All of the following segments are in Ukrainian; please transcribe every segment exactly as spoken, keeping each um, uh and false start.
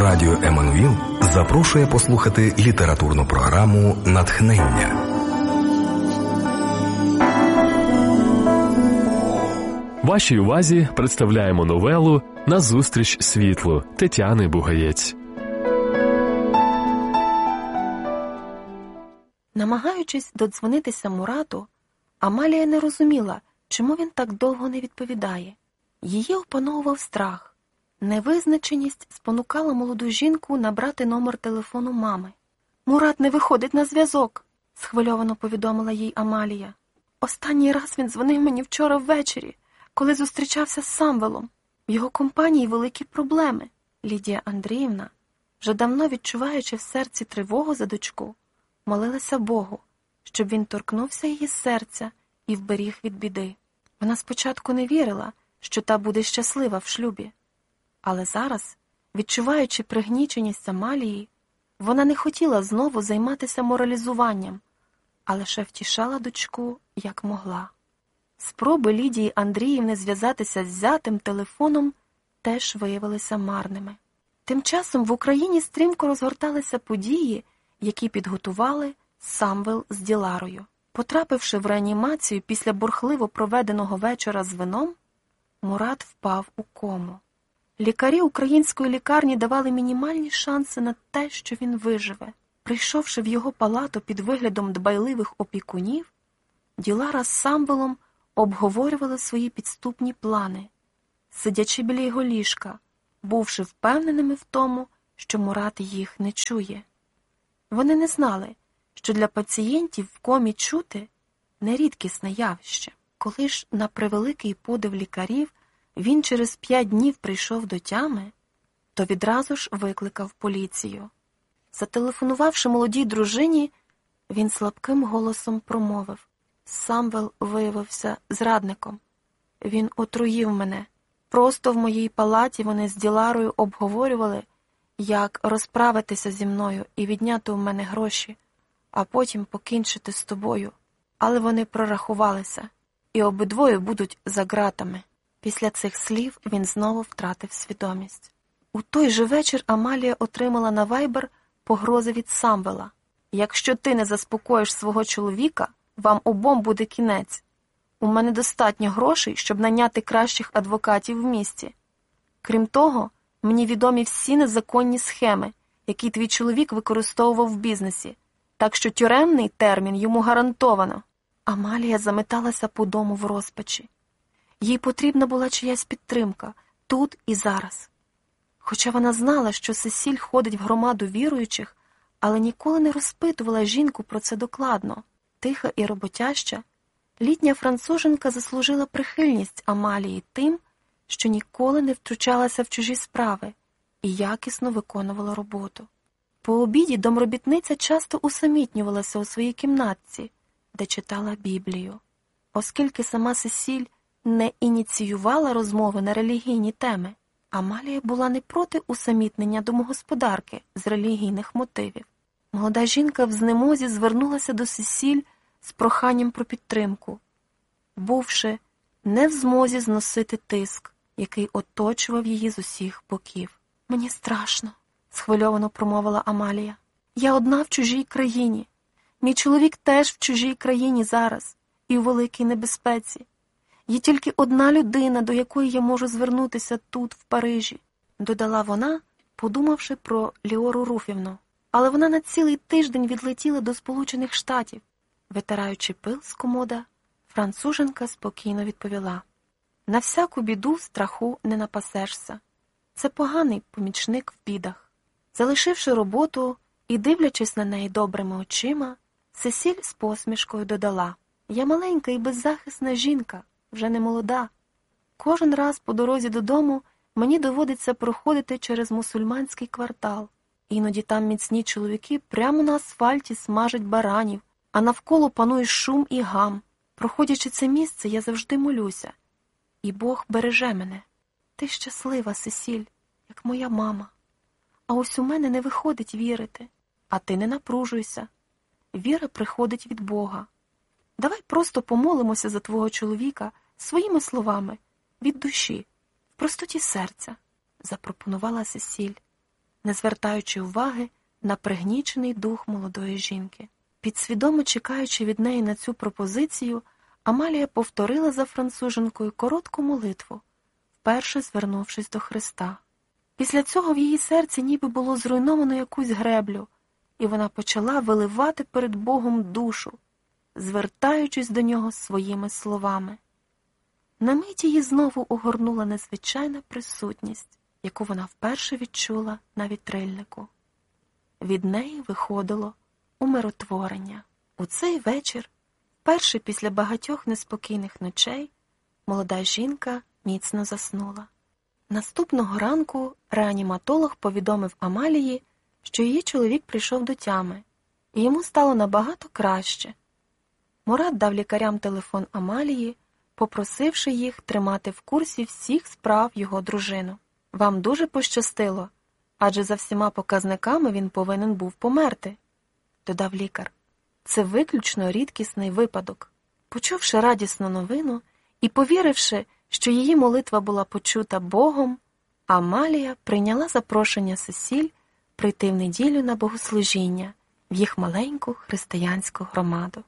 Радіо Еммануїл запрошує послухати літературну програму «Натхнення». Вашій увазі представляємо новелу «Назустріч світлу» Тетяни Бугаєць. Намагаючись додзвонитися Мурату, Амалія не розуміла, чому він так довго не відповідає. Її опановував страх. Невизначеність спонукала молоду жінку набрати номер телефону мами. «Мурат не виходить на зв'язок», – схвильовано повідомила їй Амалія. «Останній раз він дзвонив мені вчора ввечері, коли зустрічався з Самвелом. В його компанії великі проблеми». Лідія Андріївна, вже давно відчуваючи в серці тривогу за дочку, молилася Богу, щоб він торкнувся її серця і вберіг від біди. Вона спочатку не вірила, що та буде щаслива в шлюбі. Але зараз, відчуваючи пригніченість Амалії, вона не хотіла знову займатися моралізуванням, а лише втішала дочку, як могла. Спроби Лідії Андріївни зв'язатися з зятем телефоном теж виявилися марними. Тим часом в Україні стрімко розгорталися події, які підготували Самвел з Діларою. Потрапивши в реанімацію після бурхливо проведеного вечора з вином, Мурат впав у кому. Лікарі української лікарні давали мінімальні шанси на те, що він виживе. Прийшовши в його палату під виглядом дбайливих опікунів, Ділара з Самвелом обговорювали свої підступні плани, сидячи біля його ліжка, бувши впевненими в тому, що Мурат їх не чує. Вони не знали, що для пацієнтів в комі чути – нерідкісне явище. Коли ж, на превеликий подив лікарів, він через п'ять днів прийшов до тями, то відразу ж викликав поліцію. Зателефонувавши молодій дружині, він слабким голосом промовив: «Самвел виявився зрадником. Він отруїв мене. Просто в моїй палаті вони з Діларою обговорювали, як розправитися зі мною і відняти у мене гроші, а потім покінчити з тобою. Але вони прорахувалися, і обидвоє будуть за ґратами». Після цих слів він знову втратив свідомість. У той же вечір Амалія отримала на вайбер погрози від Самвела. «Якщо ти не заспокоїш свого чоловіка, вам обом буде кінець. У мене достатньо грошей, щоб наняти кращих адвокатів в місті. Крім того, мені відомі всі незаконні схеми, які твій чоловік використовував в бізнесі, так що тюремний термін йому гарантовано». Амалія заметалася по дому в розпачі. Їй потрібна була чиясь підтримка, тут і зараз. Хоча вона знала, що Сесіль ходить в громаду віруючих, але ніколи не розпитувала жінку про це докладно. Тиха і роботяща, літня француженка заслужила прихильність Амалії тим, що ніколи не втручалася в чужі справи і якісно виконувала роботу. По обіді домробітниця часто усамітнювалася у своїй кімнатці, де читала Біблію. Оскільки сама Сесіль не ініціювала розмови на релігійні теми, Амалія була не проти усамітнення домогосподарки з релігійних мотивів. Молода жінка в знемозі звернулася до Сесіль з проханням про підтримку, бувши не в змозі зносити тиск, який оточував її з усіх боків. «Мені страшно», – схвильовано промовила Амалія. «Я одна в чужій країні. Мій чоловік теж в чужій країні зараз і у великій небезпеці. Є тільки одна людина, до якої я можу звернутися тут, в Парижі», – додала вона, подумавши про Ліору Руфівну. Але вона на цілий тиждень відлетіла до Сполучених Штатів. Витираючи пил з комода, француженка спокійно відповіла: «На всяку біду страху не напасешся. Це поганий помічник в бідах». Залишивши роботу і дивлячись на неї добрими очима, Сесіль з посмішкою додала: «Я маленька і беззахисна жінка, вже не молода. Кожен раз по дорозі додому мені доводиться проходити через мусульманський квартал. Іноді там міцні чоловіки прямо на асфальті смажать баранів, а навколо панує шум і гам. Проходячи це місце, я завжди молюся. І Бог береже мене. Ти щаслива, Сесіль, як моя мама. А ось у мене не виходить вірити. А ти не напружуйся. Віра приходить від Бога. Давай просто помолимося за твого чоловіка своїми словами, від душі, в простоті серця», – запропонувала Сесіль. не звертаючи уваги на пригнічений дух молодої жінки. Підсвідомо чекаючи від неї на цю пропозицію, Амалія повторила за француженкою коротку молитву, вперше звернувшись до Христа. Після цього в її серці ніби було зруйновано якусь греблю, і вона почала виливати перед Богом душу, звертаючись до нього своїми словами. На мить її знову огорнула незвичайна присутність, яку вона вперше відчула на вітрильнику. Від неї виходило умиротворення. У цей вечір, вперше після багатьох неспокійних ночей, молода жінка міцно заснула. Наступного ранку реаніматолог повідомив Амалії, що її чоловік прийшов до тями, і йому стало набагато краще. Мурат дав лікарям телефон Амалії, попросивши їх тримати в курсі всіх справ його дружину. «Вам дуже пощастило, адже за всіма показниками він повинен був померти», – додав лікар. «Це виключно рідкісний випадок». Почувши радісну новину і повіривши, що її молитва була почута Богом, Амалія прийняла запрошення Сесіль прийти в неділю на богослужіння в їх маленьку християнську громаду.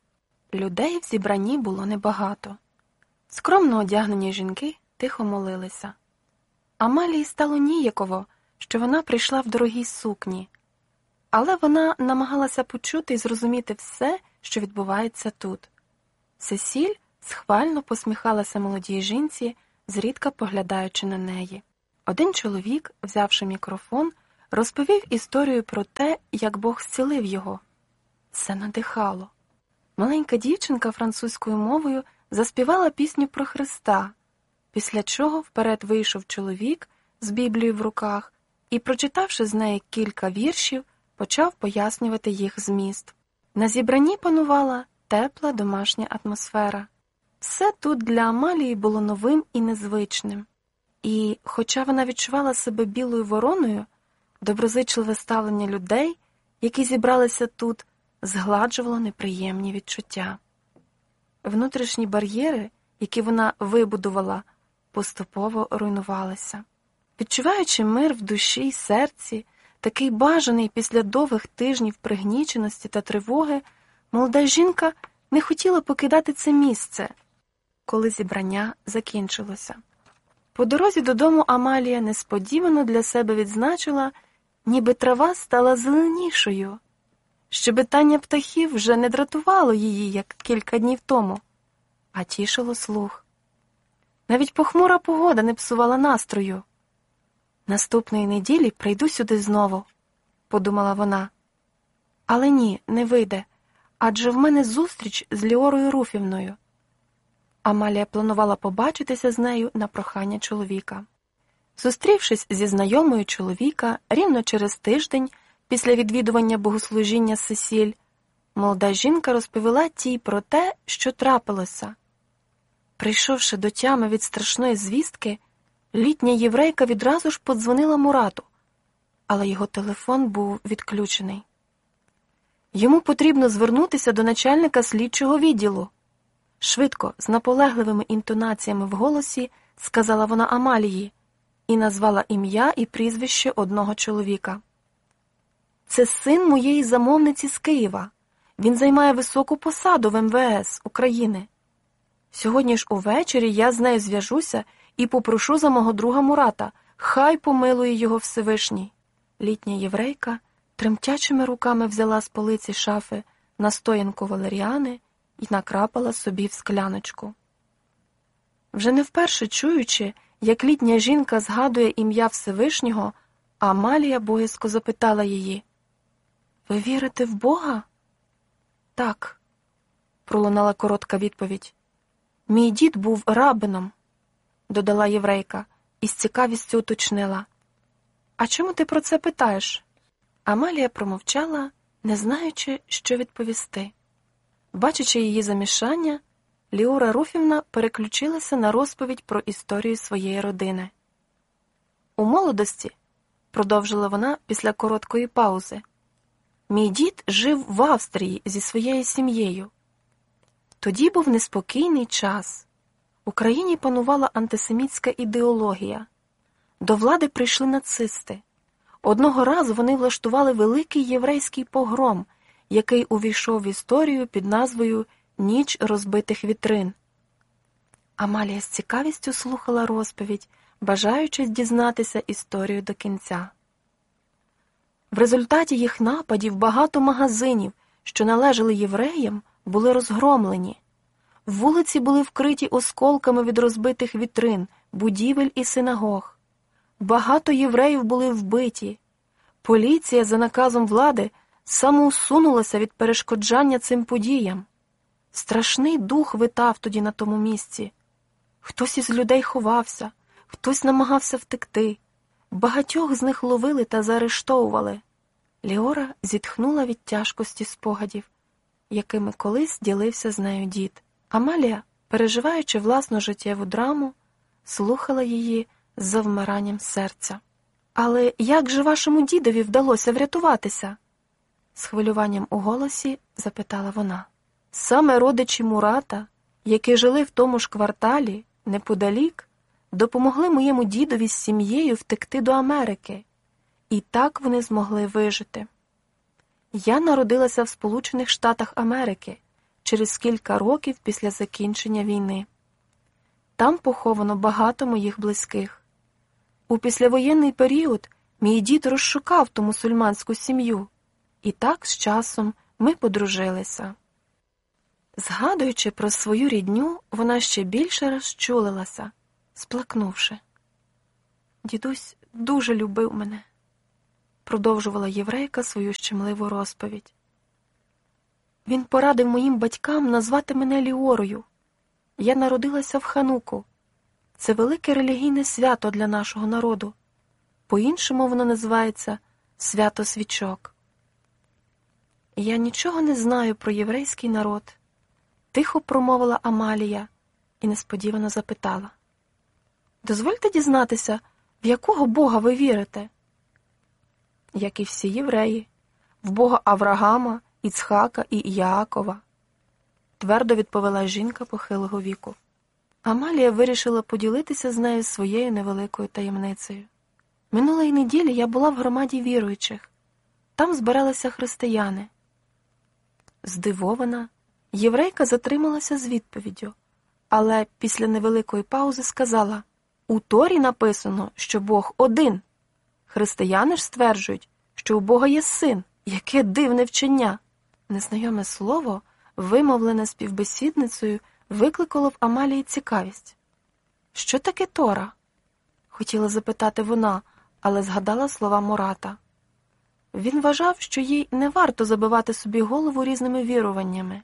Людей в зібранні було небагато. Скромно одягнені жінки тихо молилися. Амалії стало ніяково, що вона прийшла в дорогій сукні, але вона намагалася почути і зрозуміти все, що відбувається тут. Сесіль схвально посміхалася молодій жінці, зрідка поглядаючи на неї. Один чоловік, взявши мікрофон, розповів історію про те, як Бог зцілив його. Це надихало. Маленька дівчинка французькою мовою заспівала пісню про Христа, після чого вперед вийшов чоловік з Біблією в руках і, прочитавши з неї кілька віршів, почав пояснювати їх зміст. На зібранні панувала тепла домашня атмосфера. Все тут для Амалії було новим і незвичним. І, хоча вона відчувала себе білою вороною, доброзичливе ставлення людей, які зібралися тут, згладжувало неприємні відчуття. Внутрішні бар'єри, які вона вибудувала, поступово руйнувалися. Відчуваючи мир в душі й серці, такий бажаний після довгих тижнів пригніченості та тривоги, молода жінка не хотіла покидати це місце, коли зібрання закінчилося. По дорозі додому Амалія несподівано для себе відзначила, ніби трава стала зеленішою. Щебетання птахів вже не дратувало її, як кілька днів тому, а тішило слух. Навіть похмура погода не псувала настрою. «Наступної неділі прийду сюди знову», – подумала вона. Але ні, не вийде, адже в мене зустріч з Ліорою Руфівною. Амалія планувала побачитися з нею на прохання чоловіка. Зустрівшись зі знайомою чоловіка рівно через тиждень після відвідування богослужіння Сесіль, молода жінка розповіла тій про те, що трапилося. Прийшовши до тями від страшної звістки, літня єврейка відразу ж подзвонила Мурату, але його телефон був відключений. Йому потрібно звернутися до начальника слідчого відділу. Швидко, з наполегливими інтонаціями в голосі, сказала вона Амалії і назвала ім'я і прізвище одного чоловіка. «Це син моєї замовниці з Києва. Він займає високу посаду в ем ве ес України. Сьогодні ж увечері я з нею зв'яжуся і попрошу за мого друга Мурата. Хай помилує його Всевишній». Літня єврейка тремтячими руками взяла з полиці шафи настоянку валеріани і накрапала собі в скляночку. Вже не вперше чуючи, як літня жінка згадує ім'я Всевишнього, Амалія боязко запитала її: «Ви вірите в Бога?» «Так», – пролунала коротка відповідь. «Мій дід був рабином», – додала єврейка і з цікавістю уточнила. «А чому ти про це питаєш?» Амалія промовчала, не знаючи, що відповісти. Бачачи її замішання, Ліора Руфівна переключилася на розповідь про історію своєї родини. «У молодості», – продовжила вона після короткої паузи, «мій дід жив в Австрії зі своєю сім'єю. Тоді був неспокійний час. У країні панувала антисемітська ідеологія. До влади прийшли нацисти. Одного разу вони влаштували великий єврейський погром, який увійшов в історію під назвою «Ніч розбитих вітрин». Амалія з цікавістю слухала розповідь, бажаючи дізнатися історію до кінця. В результаті їх нападів багато магазинів, що належали євреям, були розгромлені. Вулиці були вкриті осколками від розбитих вітрин, будівель і синагог. Багато євреїв були вбиті. Поліція за наказом влади самоусунулася від перешкоджання цим подіям. Страшний дух витав тоді на тому місці. Хтось із людей ховався, хтось намагався втекти. Багатьох з них ловили та заарештовували. Ліора зітхнула від тяжкості спогадів, якими колись ділився з нею дід. Амалія, переживаючи власну життєву драму, слухала її з завмиранням серця. «Але як же вашому дідові вдалося врятуватися?» З хвилюванням у голосі запитала вона. Саме родичі Мурата, які жили в тому ж кварталі, неподалік, допомогли моєму дідові з сім'єю втекти до Америки. І так вони змогли вижити. Я народилася в Сполучених Штатах Америки через кілька років після закінчення війни. Там поховано багато моїх близьких. У післявоєнний період мій дід розшукав ту мусульманську сім'ю, і так з часом ми подружилися. Згадуючи про свою рідню, вона ще більше розчулилася, сплакнувши. «Дідусь дуже любив мене», – продовжувала єврейка свою щемливу розповідь. «Він порадив моїм батькам назвати мене Ліорою. Я народилася в Хануку. Це велике релігійне свято для нашого народу. По-іншому воно називається «Свято свічок». Я нічого не знаю про єврейський народ», – тихо промовила Амалія і несподівано запитала. «Дозвольте дізнатися, в якого Бога ви вірите?» «Як і всі євреї, в Бога Авраама, Іцхака і Яакова», – твердо відповіла жінка похилого віку. Амалія вирішила поділитися з нею своєю невеликою таємницею. «Минулої неділі я була в громаді віруючих. Там збиралися християни». Здивована, єврейка затрималася з відповіддю, але після невеликої паузи сказала: «У Торі написано, що Бог один. Християни ж стверджують, що у Бога є син. Яке дивне вчення!» Незнайоме слово, вимовлене співбесідницею, викликало в Амалії цікавість. «Що таке Тора?» – хотіла запитати вона, але згадала слова Мурата. Він вважав, що їй не варто забивати собі голову різними віруваннями.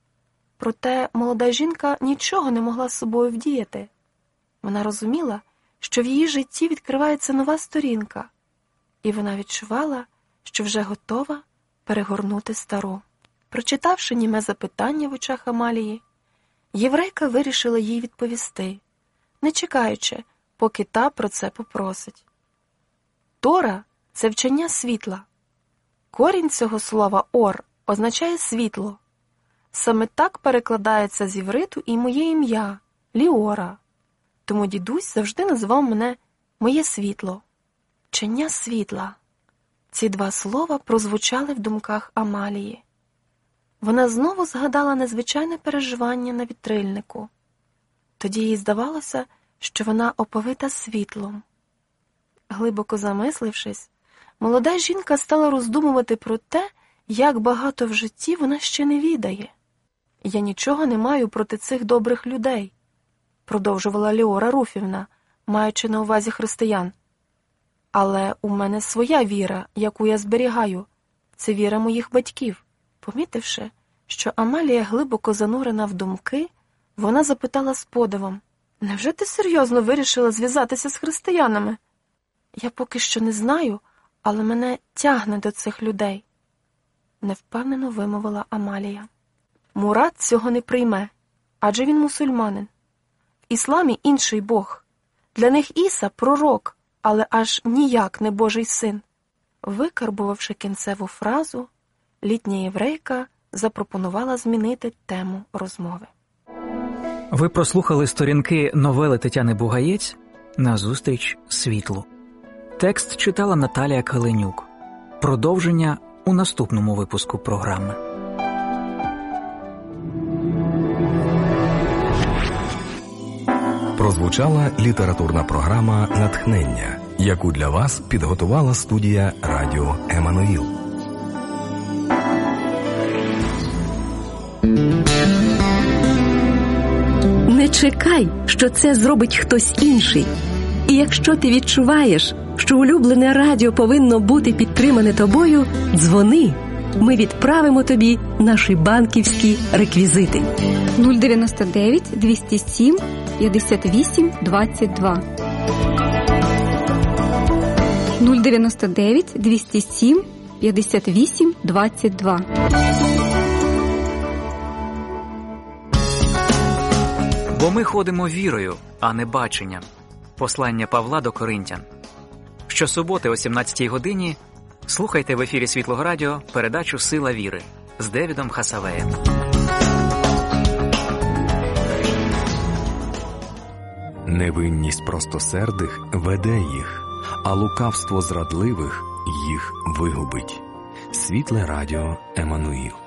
Проте молода жінка нічого не могла з собою вдіяти. Вона розуміла, що в її житті відкривається нова сторінка, і вона відчувала, що вже готова перегорнути стару. Прочитавши німе запитання в очах Амалії, єврейка вирішила їй відповісти, не чекаючи, поки та про це попросить. Тора – це вчення світла. Корінь цього слова «ор» означає «світло». Саме так перекладається з івриту і моє ім'я – Ліора. Тому дідусь завжди називав мене «моє світло». Вчення світла. Ці два слова прозвучали в думках Амалії. Вона знову згадала незвичайне переживання на вітрильнику. Тоді їй здавалося, що вона оповита світлом. Глибоко замислившись, молода жінка стала роздумувати про те, як багато в житті вона ще не відає. «Я нічого не маю проти цих добрих людей», – продовжувала Ліора Руфівна, маючи на увазі християн. «Але у мене своя віра, яку я зберігаю. Це віра моїх батьків». Помітивши, що Амалія глибоко занурена в думки, вона запитала з подивом: «Невже ти серйозно вирішила зв'язатися з християнами?» «Я поки що не знаю, але мене тягне до цих людей», – невпевнено вимовила Амалія. «Мурат цього не прийме, адже він мусульманин. В ісламі інший Бог. Для них Іса – пророк, але аж ніяк не Божий син». Викарбувавши кінцеву фразу, літня єврейка запропонувала змінити тему розмови. Ви прослухали сторінки новели Тетяни Бугаєць «Назустріч світлу». Текст читала Наталія Каленюк. Продовження у наступному випуску програми. Прозвучала літературна програма «Натхнення», яку для вас підготувала студія радіо «Еммануїл». Не чекай, що це зробить хтось інший. І якщо ти відчуваєш, що улюблене радіо повинно бути підтримане тобою, дзвони. Ми відправимо тобі наші банківські реквізити. нуль дев'яносто дев'ять двісті сім п'ятдесят вісім двадцять два. нуль дев'яносто дев'ять двісті сім п'ятдесят вісім двадцять два. Бо ми ходимо вірою, а не баченням. Послання Павла до Коринтян. Щосуботи о сімнадцятій годині слухайте в ефірі Світлого Радіо передачу «Сила віри» з Девідом Хасавеєм. Невинність простосердих веде їх, а лукавство зрадливих їх вигубить. Світле радіо «Еммануїл».